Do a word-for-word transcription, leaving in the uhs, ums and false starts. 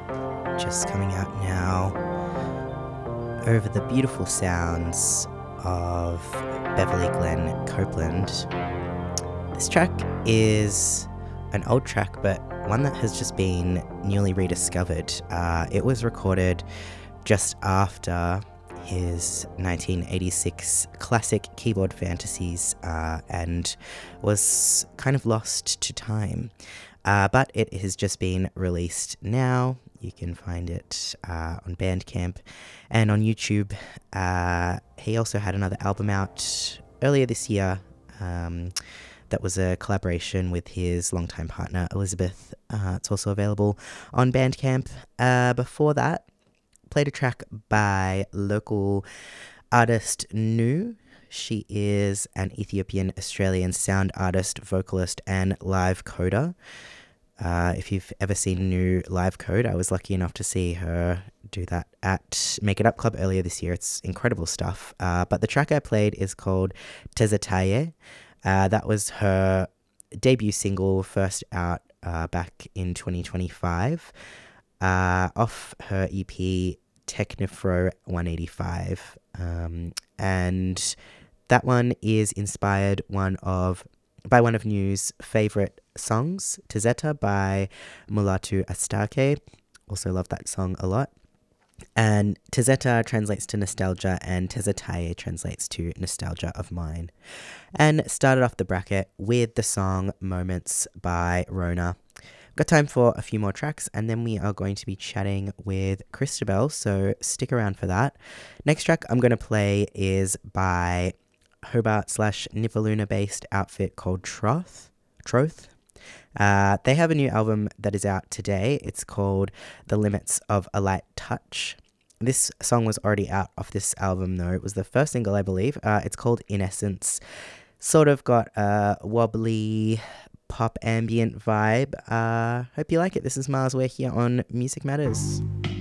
just coming out now over the beautiful sounds of Beverly Glenn Copeland. This track is an old track, but one that has just been newly rediscovered. Uh, it was recorded just after his nineteen eighty-six classic Keyboard Fantasies uh, and was kind of lost to time. Uh, but it has just been released now. You can find it uh, on Bandcamp and on YouTube. Uh, he also had another album out earlier this year um, that was a collaboration with his longtime partner, Elizabeth. Uh, it's also available on Bandcamp. Uh, before that, played a track by local artist Nu. She is an Ethiopian-Australian sound artist, vocalist, and live coder. Uh, if you've ever seen Nu live code, I was lucky enough to see her do that at Make It Up Club earlier this year. It's incredible stuff. Uh, but the track I played is called Tezataye. Uh, that was her debut single, first out uh, back in twenty twenty-five, uh, off her E P Technofro one eighty-five. Um, and that one is inspired one of by one of Nu's favourite songs, Tezeta by Mulatu Astake. Also love that song a lot. And Tezeta translates to nostalgia, and Tezataye translates to nostalgia of mine. And started off the bracket with the song Moments by Rona. Got time for a few more tracks, and then we are going to be chatting with Christabel, so stick around for that. Next track I'm going to play is by Hobart slash Nipaluna based outfit called Troth. Troth. Uh, they have a new album that is out today. It's called The Limits of a Light Touch. This song was already out off this album though. It was the first single, I believe. Uh, it's called In Essence. Sort of got a wobbly pop ambient vibe. Uh, hope you like it. This is Mars. We're here on Music Matters.